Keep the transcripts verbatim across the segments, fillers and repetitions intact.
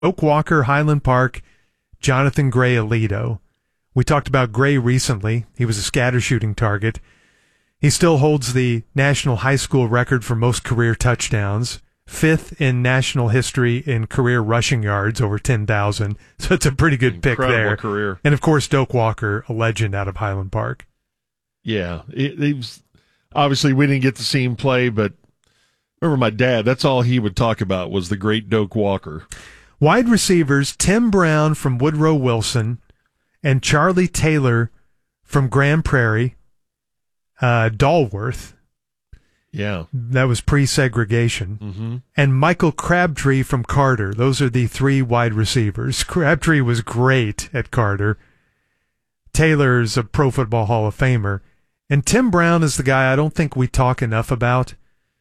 Doak Walker, Highland Park, Jonathan Gray Alito. We talked about Gray recently. He was a scatter shooting target. He still holds the national high school record for most career touchdowns, fifth in national history in career rushing yards, over ten thousand. So it's a pretty good Incredible pick there. Career. And, of course, Doak Walker, a legend out of Highland Park. Yeah. It, it was, obviously, we didn't get to see him play, but remember my dad, that's all he would talk about was the great Doak Walker. Wide receivers, Tim Brown from Woodrow Wilson and Charlie Taylor from Grand Prairie, uh, Dalworth. Yeah. That was pre-segregation. Mm-hmm. And Michael Crabtree from Carter. Those are the three wide receivers. Crabtree was great at Carter. Taylor's a Pro Football Hall of Famer. And Tim Brown is the guy I don't think we talk enough about.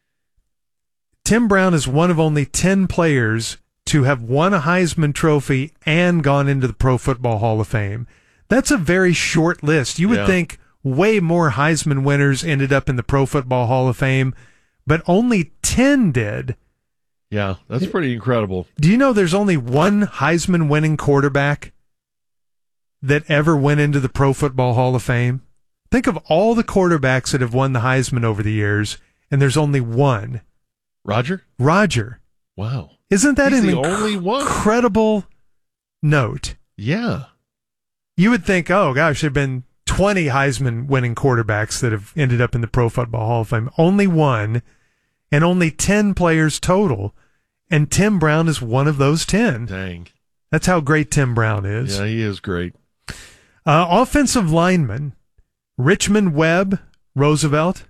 Tim Brown is one of only ten players to have won a Heisman Trophy and gone into the Pro Football Hall of Fame. That's a very short list. You would Yeah. think way more Heisman winners ended up in the Pro Football Hall of Fame, but only ten did. Yeah, that's pretty incredible. Do you know there's only one Heisman winning quarterback that ever went into the Pro Football Hall of Fame? Think of all the quarterbacks that have won the Heisman over the years, and there's only one. Roger? Roger. Wow. Isn't that He's an the inc- only one. incredible note? Yeah. You would think, oh, gosh, there have been twenty Heisman winning quarterbacks that have ended up in the Pro Football Hall of Fame. Only one, and only ten players total. And Tim Brown is one of those ten. Dang. That's how great Tim Brown is. Yeah, he is great. Uh, offensive lineman, Richmond Webb, Roosevelt.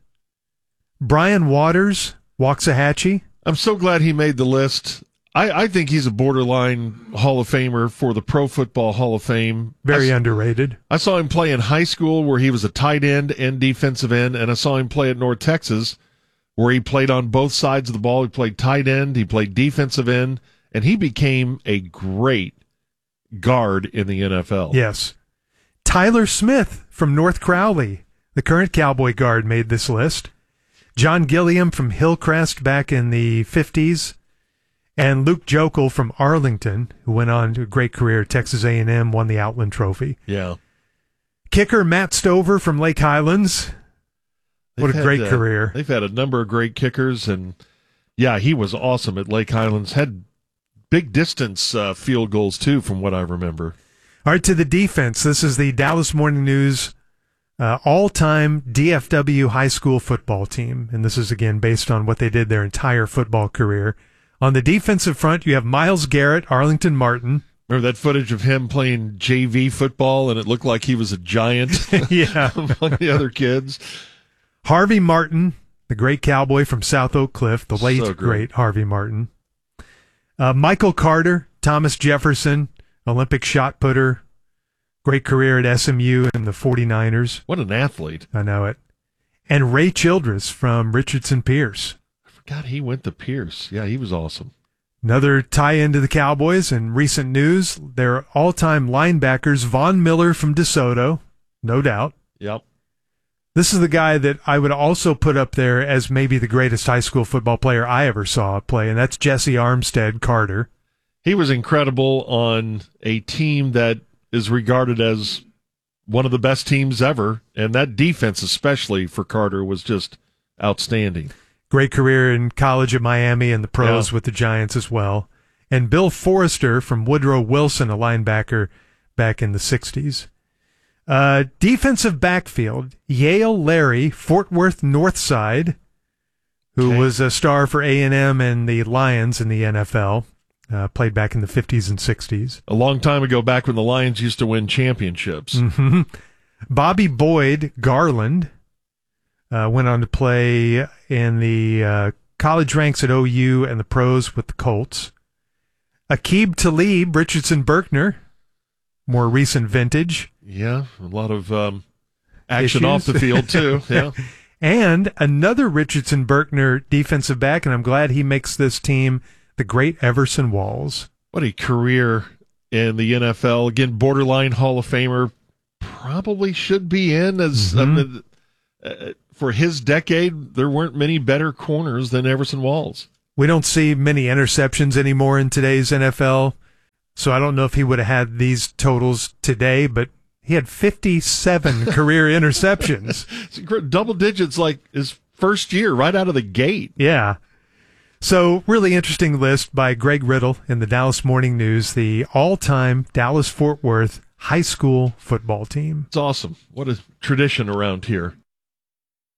Brian Waters, Waxahachie. I'm so glad he made the list. I, I think he's a borderline Hall of Famer for the Pro Football Hall of Fame. Very I, underrated. I saw him play in high school where he was a tight end and defensive end, and I saw him play at North Texas where he played on both sides of the ball. He played tight end, he played defensive end, and he became a great guard in the N F L. Yes. Tyler Smith from North Crowley, the current Cowboy guard, made this list. John Gilliam from Hillcrest back in the fifties. And Luke Jokel from Arlington, who went on to a great career at Texas A and M, won the Outland Trophy. Yeah. Kicker Matt Stover from Lake Highlands. What They've a had, great uh, career. They've had a number of great kickers, and, yeah, he was awesome at Lake Highlands. Had big distance uh, field goals, too, from what I remember. All right, to the defense. This is the Dallas Morning News uh, all-time D F W high school football team, and this is, again, based on what they did their entire football career. On the defensive front, you have Myles Garrett, Arlington Martin. Remember that footage of him playing J V football, and it looked like he was a giant Yeah. among the other kids? Harvey Martin, the great cowboy from South Oak Cliff, the late, So great. great Harvey Martin. Uh, Michael Carter, Thomas Jefferson, Olympic shot putter, great career at S M U and the forty-niners. What an athlete. I know it. And Ray Childress from Richardson Pierce. I forgot he went to Pierce. Yeah, he was awesome. Another tie-in to the Cowboys in recent news, their all-time linebackers, Von Miller from DeSoto, no doubt. Yep. This is the guy that I would also put up there as maybe the greatest high school football player I ever saw play, and that's Jesse Armstead Carter. He was incredible on a team that is regarded as one of the best teams ever, and that defense especially for Carter was just outstanding. Great career in college at Miami and the pros Yeah. with the Giants as well. And Bill Forrester from Woodrow Wilson, a linebacker back in the sixties. Uh, defensive backfield, Yale Larry, Fort Worth Northside, who Okay. was a star for A and M and the Lions in the N F L, uh, played back in the fifties and sixties. A long time ago, back when the Lions used to win championships. Mm-hmm. Bobby Boyd Garland uh, went on to play in the uh, college ranks at O U and the pros with the Colts. Aqib Talib, Richardson Berkner, more recent vintage. Yeah, a lot of um, action Issues. off the field, too. Yeah. And another Richardson Berkner defensive back, and I'm glad he makes this team, the great Everson Walls. What a career in the N F L. Again, borderline Hall of Famer. Probably should be in as Mhm. um, uh, for his decade. There weren't many better corners than Everson Walls. We don't see many interceptions anymore in today's N F L. So I don't know if he would have had these totals today, but he had fifty-seven career interceptions. Double digits like his first year, right out of the gate. Yeah. So really interesting list by Greg Riddle in the Dallas Morning News, the all-time Dallas-Fort Worth high school football team. It's awesome. What a tradition around here.